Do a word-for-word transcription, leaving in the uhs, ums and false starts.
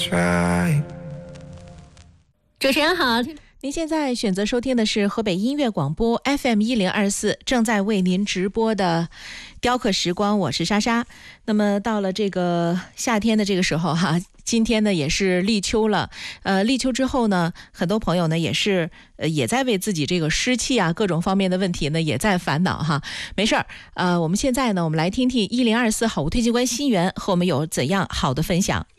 主持人好， 您现在选择收听的是河北音乐广播 F M 一零二四，正在为您直播的雕刻时光，我是莎莎。那么到了这个夏天的这个时候哈，今天呢也是立秋了。呃，立秋之后呢，很多朋友呢也是呃也在为自己这个湿气啊各种方面的问题呢也在烦恼哈。没事儿，呃，我们现在呢，我们来听听一零二四好物推荐官心源和我们有怎样好的分享。